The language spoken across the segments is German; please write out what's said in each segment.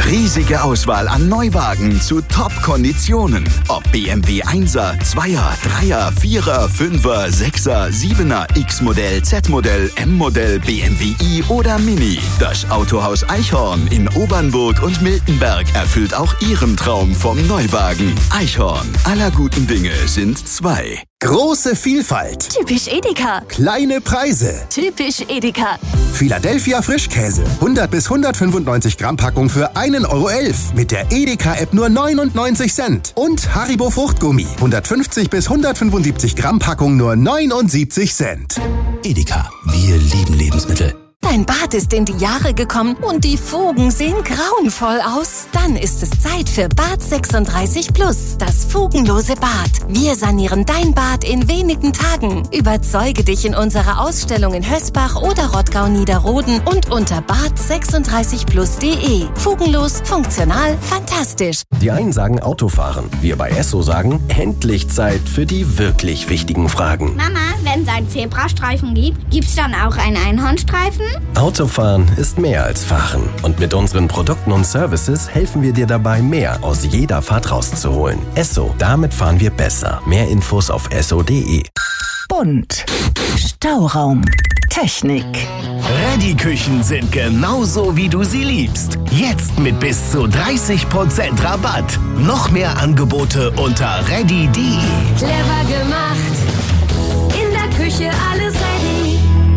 Riesige Auswahl an Neuwagen zu Top-Konditionen. Ob BMW 1er, 2er, 3er, 4er, 5er, 6er, 7er, X-Modell, Z-Modell, M-Modell, BMW i oder Mini. Das Autohaus Eichhorn in Obernburg und Miltenberg erfüllt auch Ihren Traum vom Neuwagen. Eichhorn, aller guten Dinge sind zwei. Große Vielfalt. Typisch Edeka. Kleine Preise. Typisch Edeka. Philadelphia Frischkäse. 100 bis 195 Gramm Packung für 1,11 € mit der Edeka-App nur 99 Cent. Und Haribo Fruchtgummi. 150 bis 175 Gramm Packung nur 79 Cent. Edeka, wir lieben Lebensmittel. Dein Bad ist in die Jahre gekommen und die Fugen sehen grauenvoll aus. Dann ist es Zeit für Bad 36 Plus, das fugenlose Bad. Wir sanieren dein Bad in wenigen Tagen. Überzeuge dich in unserer Ausstellung in Hösbach oder Rottgau-Niederroden und unter bad36plus.de. Fugenlos, funktional, fantastisch. Die einen sagen Autofahren, wir bei Esso sagen endlich Zeit für die wirklich wichtigen Fragen. Mama, wenn es einen Zebrastreifen gibt, gibt's dann auch einen Einhornstreifen? Autofahren ist mehr als Fahren. Und mit unseren Produkten und Services helfen wir dir dabei, mehr aus jeder Fahrt rauszuholen. Esso, damit fahren wir besser. Mehr Infos auf esso.de. Bunt. Stauraum. Technik. Ready-Küchen sind genauso, wie du sie liebst. Jetzt mit bis zu 30% Rabatt. Noch mehr Angebote unter ready.de. Clever gemacht. In der Küche alles ready.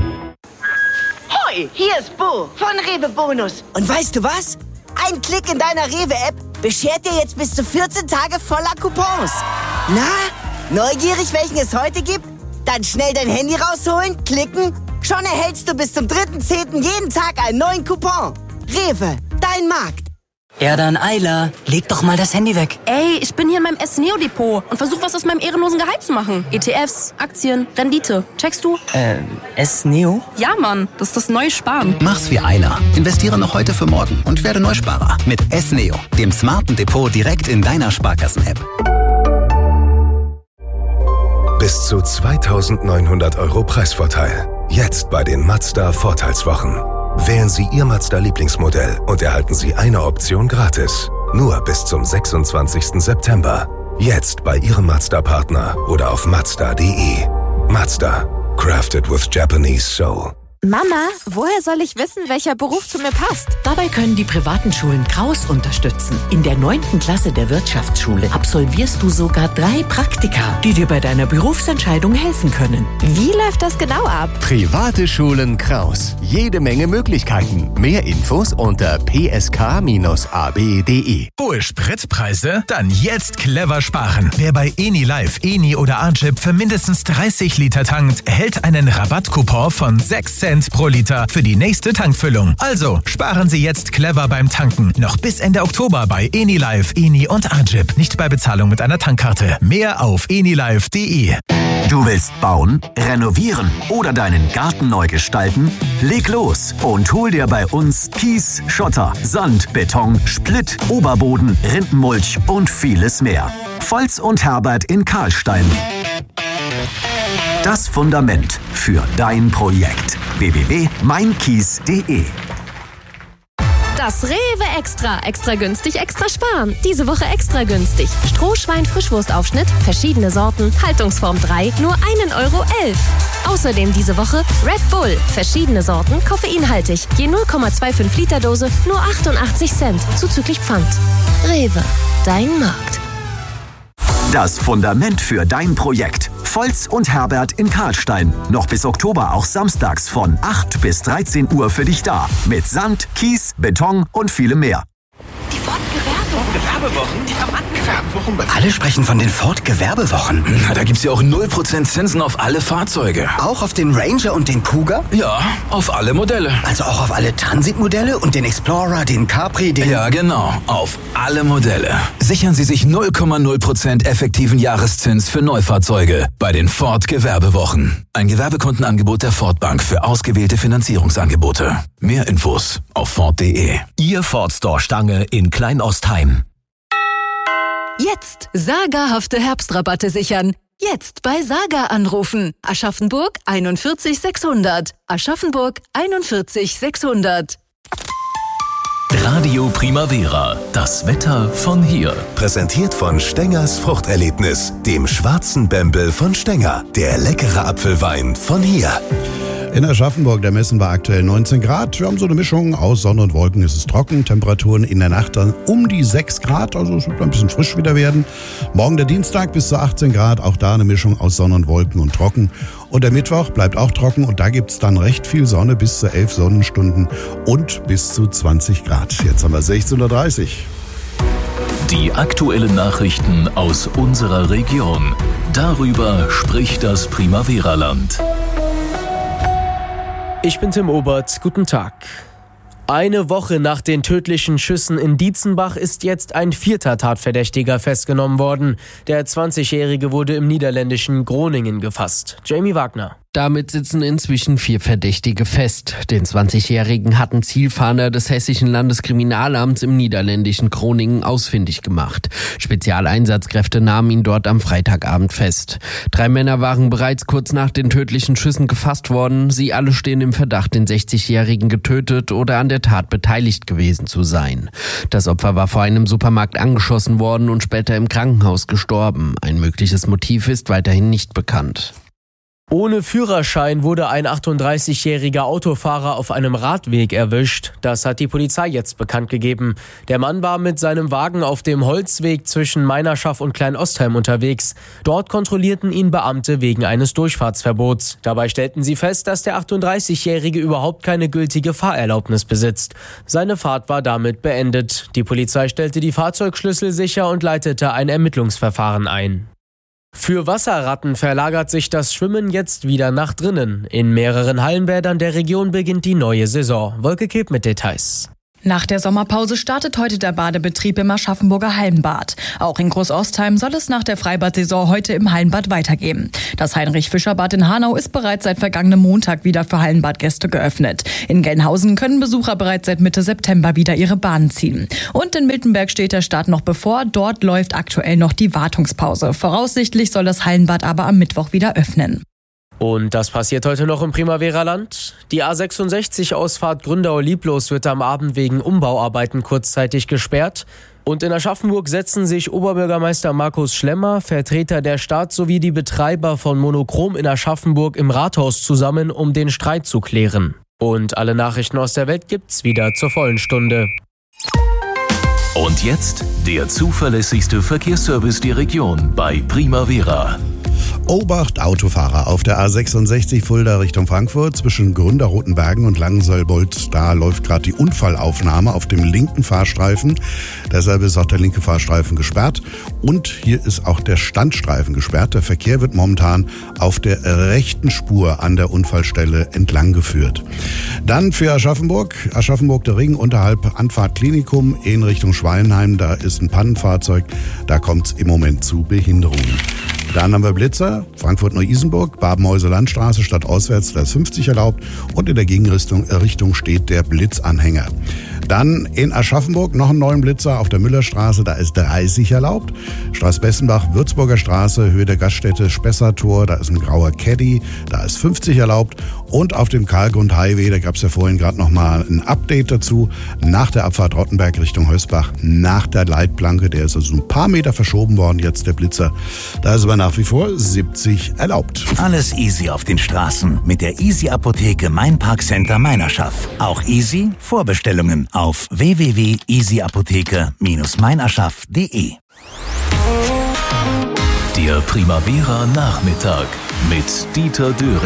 Hoi, hier ist Bo von Rewe Bonus. Und weißt du was? Ein Klick in deiner Rewe-App beschert dir jetzt bis zu 14 Tage voller Coupons. Na, neugierig, welchen es heute gibt? Dann schnell dein Handy rausholen, klicken. Schon erhältst du bis zum 3.10. jeden Tag einen neuen Coupon. Rewe, dein Markt. Ja dann, Ayla, leg doch mal das Handy weg. Ey, ich bin hier in meinem S-Neo-Depot und versuche was aus meinem ehrenlosen Gehalt zu machen. ETFs, Aktien, Rendite. Checkst du? S-Neo? Ja, Mann, das ist das neue Sparen. Mach's wie Ayla. Investiere noch heute für morgen und werde Neusparer. Mit S-Neo, dem smarten Depot direkt in deiner Sparkassen-App. Bis zu 2.900 € Preisvorteil. Jetzt bei den Mazda-Vorteilswochen. Wählen Sie Ihr Mazda-Lieblingsmodell und erhalten Sie eine Option gratis. Nur bis zum 26. September. Jetzt bei Ihrem Mazda-Partner oder auf Mazda.de. Mazda. Crafted with Japanese soul. Mama, woher soll ich wissen, welcher Beruf zu mir passt? Dabei können die privaten Schulen Kraus unterstützen. In der 9. Klasse der Wirtschaftsschule absolvierst du sogar 3 Praktika, die dir bei deiner Berufsentscheidung helfen können. Wie läuft das genau ab? Private Schulen Kraus. Jede Menge Möglichkeiten. Mehr Infos unter psk-ab.de. Hohe Spritpreise? Dann jetzt clever sparen. Wer bei EniLife, Eni oder Archip für mindestens 30 Liter tankt, erhält einen Rabattcoupon von 6 Cent pro Liter für die nächste Tankfüllung. Also sparen Sie jetzt clever beim Tanken. Noch bis Ende Oktober bei EniLife, Eni und Archip. Nicht bei Bezahlung mit einer Tankkarte. Mehr auf enilife.de. Du willst bauen, renovieren oder deinen Garten neu gestalten? Leg los und hol dir bei uns Kies, Schotter, Sand, Beton, Splitt, Oberboden, Rindenmulch und vieles mehr. Volz und Herbert in Karlstein. Das Fundament für dein Projekt. www.meinkies.de. Das Rewe Extra. Extra günstig, extra sparen. Diese Woche extra günstig. Strohschwein-Frischwurstaufschnitt, verschiedene Sorten, Haltungsform 3, nur 1,11 €. Außerdem diese Woche Red Bull, verschiedene Sorten, koffeinhaltig. Je 0,25 Liter Dose, nur 88 Cent, zuzüglich Pfand. Rewe, dein Markt. Das Fundament für dein Projekt. Volz und Herbert in Karlstein. Noch bis Oktober auch samstags von 8 bis 13 Uhr für dich da. Mit Sand, Kies, Beton und vielem mehr. Die Ford-Gewerbewochen? Diamantgewerbewochen? Alle sprechen von den Ford-Gewerbewochen. Na, da gibt's ja auch 0% Zinsen auf alle Fahrzeuge. Auch auf den Ranger und den Cougar? Ja, auf alle Modelle. Also auch auf alle Transit-Modelle und den Explorer, den Capri, den... Ja, genau. Auf alle Modelle. Sichern Sie sich 0,0% effektiven Jahreszins für Neufahrzeuge bei den Ford-Gewerbewochen. Ein Gewerbekundenangebot der Ford Bank für ausgewählte Finanzierungsangebote. Mehr Infos auf Ford.de. Ihr Ford Store Stange in Kleinostheim. Jetzt sagerhafte Herbstrabatte sichern. Jetzt bei Saga anrufen. Aschaffenburg 41 600. Aschaffenburg 41 600. Radio Primavera. Das Wetter von hier. Präsentiert von Stengers Fruchterlebnis, dem schwarzen Bembel von Stenger. Der leckere Apfelwein von hier. In Aschaffenburg, der Messen war aktuell 19 Grad. Wir haben so eine Mischung aus Sonne und Wolken. Es ist trocken. Temperaturen in der Nacht dann um die 6 Grad. Also es wird ein bisschen frisch wieder werden. Morgen der Dienstag bis zu 18 Grad. Auch da eine Mischung aus Sonne und Wolken und trocken. Und der Mittwoch bleibt auch trocken. Und da gibt es dann recht viel Sonne, bis zu 11 Sonnenstunden und bis zu 20 Grad. Jetzt haben wir 16:30 Uhr. Die aktuellen Nachrichten aus unserer Region. Darüber spricht das Primavera-Land. Ich bin Tim Obert, guten Tag. Eine Woche nach den tödlichen Schüssen in Dietzenbach ist jetzt ein 4. Tatverdächtiger festgenommen worden. Der 20-Jährige wurde im niederländischen Groningen gefasst. Jamie Wagner. Damit sitzen inzwischen 4 Verdächtige fest. Den 20-Jährigen hatten Zielfahnder des Hessischen Landeskriminalamts im niederländischen Groningen ausfindig gemacht. Spezialeinsatzkräfte nahmen ihn dort am Freitagabend fest. 3 Männer waren bereits kurz nach den tödlichen Schüssen gefasst worden. Sie alle stehen im Verdacht, den 60-Jährigen getötet oder an der Tat beteiligt gewesen zu sein. Das Opfer war vor einem Supermarkt angeschossen worden und später im Krankenhaus gestorben. Ein mögliches Motiv ist weiterhin nicht bekannt. Ohne Führerschein wurde ein 38-jähriger Autofahrer auf einem Radweg erwischt. Das hat die Polizei jetzt bekannt gegeben. Der Mann war mit seinem Wagen auf dem Holzweg zwischen Meinerschaff und Kleinostheim unterwegs. Dort kontrollierten ihn Beamte wegen eines Durchfahrtsverbots. Dabei stellten sie fest, dass der 38-Jährige überhaupt keine gültige Fahrerlaubnis besitzt. Seine Fahrt war damit beendet. Die Polizei stellte die Fahrzeugschlüssel sicher und leitete ein Ermittlungsverfahren ein. Für Wasserratten verlagert sich das Schwimmen jetzt wieder nach drinnen. In mehreren Hallenbädern der Region beginnt die neue Saison. Wolke Kipp mit Details. Nach der Sommerpause startet heute der Badebetrieb im Aschaffenburger Hallenbad. Auch in Großostheim soll es nach der Freibad-Saison heute im Hallenbad weitergehen. Das Heinrich-Fischer-Bad in Hanau ist bereits seit vergangenem Montag wieder für Hallenbadgäste geöffnet. In Gelnhausen können Besucher bereits seit Mitte September wieder ihre Bahnen ziehen. Und in Miltenberg steht der Start noch bevor. Dort läuft aktuell noch die Wartungspause. Voraussichtlich soll das Hallenbad aber am Mittwoch wieder öffnen. Und das passiert heute noch im Primavera-Land. Die A66-Ausfahrt Gründau-Lieblos wird am Abend wegen Umbauarbeiten kurzzeitig gesperrt. Und in Aschaffenburg setzen sich Oberbürgermeister Markus Schlemmer, Vertreter der Stadt sowie die Betreiber von Monochrom in Aschaffenburg im Rathaus zusammen, um den Streit zu klären. Und alle Nachrichten aus der Welt gibt's wieder zur vollen Stunde. Und jetzt der zuverlässigste Verkehrsservice der Region bei Primavera. Obacht, Autofahrer auf der A66 Fulda Richtung Frankfurt zwischen Gründerrotenbergen und Langenselbold. Da läuft gerade die Unfallaufnahme auf dem linken Fahrstreifen. Deshalb ist auch der linke Fahrstreifen gesperrt. Und hier ist auch der Standstreifen gesperrt. Der Verkehr wird momentan auf der rechten Spur an der Unfallstelle entlang geführt. Dann für Aschaffenburg der Ring unterhalb Anfahrt Klinikum in Richtung Schweinheim. Da ist ein Pannenfahrzeug. Da kommt es im Moment zu Behinderungen. Dann haben wir Blitzer, Frankfurt-Neu-Isenburg, Babenhäuser-Landstraße stadtauswärts, da ist 50 erlaubt und in der Gegenrichtung steht der Blitzanhänger. Dann in Aschaffenburg noch einen neuen Blitzer auf der Müllerstraße, da ist 30 erlaubt. Straßbessenbach, Würzburger Straße, Höhe der Gaststätte, Spessartor, da ist ein grauer Caddy, da ist 50 erlaubt. Und auf dem Karlgrund-Highway, da gab es ja vorhin gerade noch mal ein Update dazu, nach der Abfahrt Rottenberg Richtung Hösbach, nach der Leitplanke, der ist also ein paar Meter verschoben worden, jetzt der Blitzer. Da ist aber nach wie vor 70 erlaubt. Alles easy auf den Straßen mit der Easy-Apotheke Mein Parkcenter Meinerschaff. Auch easy Vorbestellungen auf www.easyapotheke-meinerschaff.de. Der Primavera Nachmittag mit Dieter Döring.